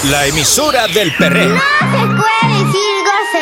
La emisora del perreo. No se puede decir grosería.